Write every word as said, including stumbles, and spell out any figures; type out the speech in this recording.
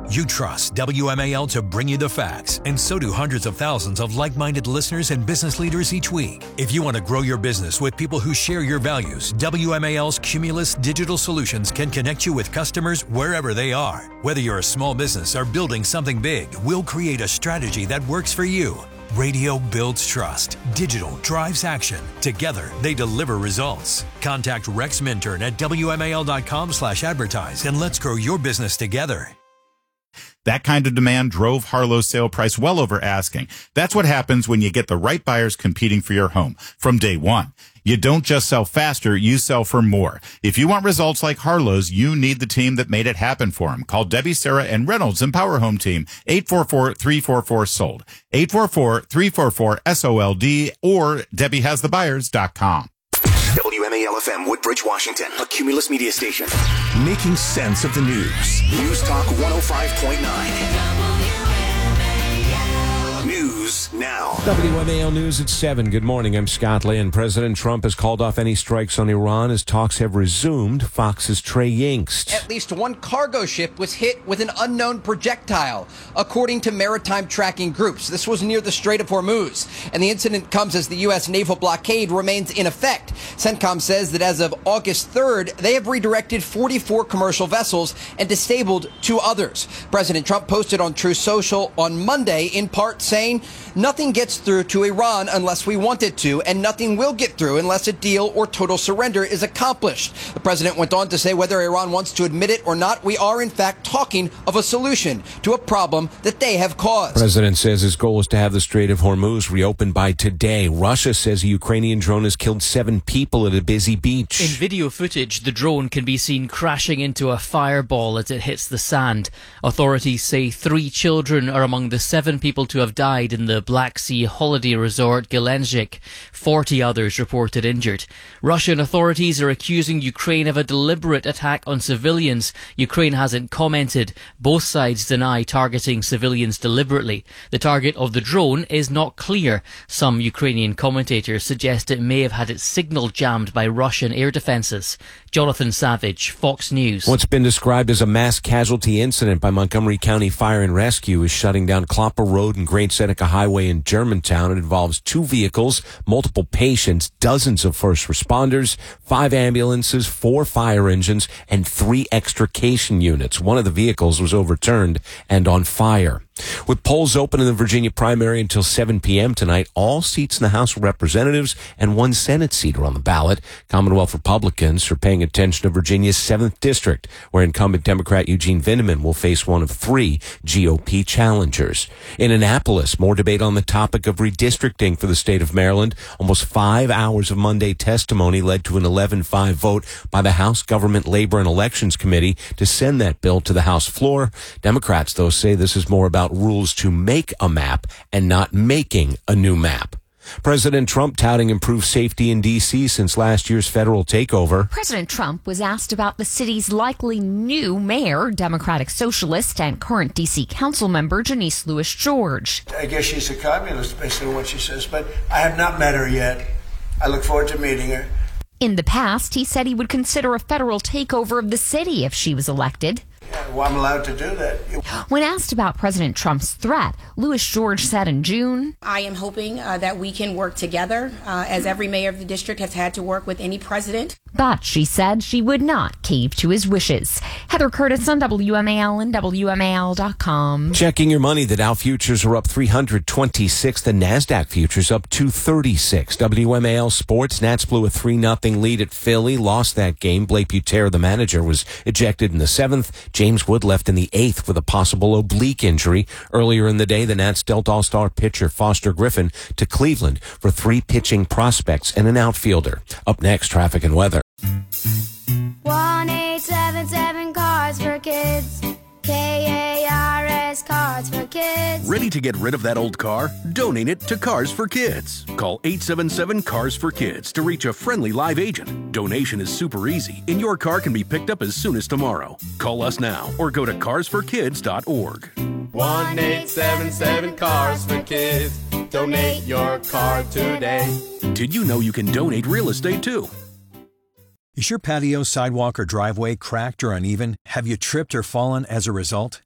You trust W M A L to bring you the facts, and so do hundreds of thousands of like-minded listeners and business leaders each week. If you want to grow your business with people who share your values, W M A L's Cumulus Digital Solutions can connect you with customers wherever they are. Whether you're a small business or building something big, we'll create a strategy that works for you. Radio builds trust. Digital drives action. Together, they deliver results. Contact Rex Minturn at W M A L dot com slash advertise and let's grow your business together. That kind of demand drove Harlow's sale price well over asking. That's what happens when you get the right buyers competing for your home from day one. You don't just sell faster, you sell for more. If you want results like Harlow's, you need the team that made it happen for them. Call Debbie, Sarah, and Reynolds Empower Home Team, eight four four, three four four, sold, eight four four, three four four, S O L D, or Debbie Has The Buyers dot com. W M A L F M, Woodbridge, Washington, a Cumulus media station. Making sense of the news. News Talk one oh five point nine. News now. W M A L News at seven. Good morning. I'm Scott Lynn. President Trump has called off any strikes on Iran as talks have resumed. Fox's Trey Yingst. At least one cargo ship was hit with an unknown projectile, according to maritime tracking groups. This was near the Strait of Hormuz, and the incident comes as the U S naval blockade remains in effect. CENTCOM says that as of August third, they have redirected forty-four commercial vessels and disabled two others. President Trump posted on Truth Social on Monday, in part saying, "Nothing gets through to Iran unless we want it to, and nothing will get through unless a deal or total surrender is accomplished." The president went on to say whether Iran wants to admit it or not, we are in fact talking of a solution to a problem that they have caused. The president says his goal is to have the Strait of Hormuz reopened by today. Russia says a Ukrainian drone has killed seven people at a busy beach. In video footage, the drone can be seen crashing into a fireball as it hits the sand. Authorities say three children are among the seven people to have died in the Black Sea holiday resort Gelendzhik. Forty others reported injured. Russian authorities are accusing Ukraine of a deliberate attack on civilians. Ukraine hasn't commented. Both sides deny targeting civilians deliberately. The target of the drone is not clear. Some Ukrainian commentators suggest it may have had its signal jammed by Russian air defences. Jonathan Savage, Fox News. What's been described as a mass casualty incident by Montgomery County Fire and Rescue is shutting down Klopper Road and Great Seneca Highway in Germantown. It involves two vehicles, multiple patients, dozens of first responders, five ambulances, four fire engines, and three extrication units. One of the vehicles was overturned and on fire. With polls open in the Virginia primary until seven p.m. tonight, all seats in the House of Representatives and one Senate seat are on the ballot. Commonwealth Republicans are paying attention to Virginia's seventh District, where incumbent Democrat Eugene Vinneman will face one of three G O P challengers. In Annapolis, more debate on the topic of redistricting for the state of Maryland. Almost five hours of Monday testimony led to an eleven five vote by the House Government, Labor, and Elections Committee to send that bill to the House floor. Democrats, though, say this is more about rules to make a map and not making a new map. President Trump touting improved safety in D C since last year's federal takeover. President Trump was asked about the city's likely new mayor, Democratic Socialist and current D C council member Janice Lewis George. I guess she's a communist based on what she says, but I have not met her yet. I look forward to meeting her. In the past, he said he would consider a federal takeover of the city if she was elected. Yeah, well, I'm allowed to do that. When asked about President Trump's threat, Lewis George said in June, I am hoping uh, that we can work together, uh, as every mayor of the district has had to work with any president. But she said she would not cave to his wishes. Heather Curtis on W M A L and W M A L dot com. Checking your money, the Dow futures are up three hundred twenty-six, the NASDAQ futures up two thirty-six. W M A L Sports, Nats blew a three nothing lead at Philly, lost that game. Blake Butera, the manager, was ejected in the seventh. James Wood left in the eighth with a possible oblique injury. Earlier in the day, the Nats dealt all-star pitcher Foster Griffin to Cleveland for three pitching prospects and an outfielder. Up next, traffic and weather. one eight seven seven Cars for Kids. K A R S Cars for Kids. Ready to get rid of that old car? Donate it to Cars for Kids. Call eight seven seven Cars for Kids to reach a friendly live agent. Donation is super easy, and your car can be picked up as soon as tomorrow. Call us now or go to cars for kids dot org. one eight seven seven Cars for Kids. Donate your car today. Did you know you can donate real estate too? Is your patio, sidewalk, or driveway cracked or uneven? Have you tripped or fallen as a result?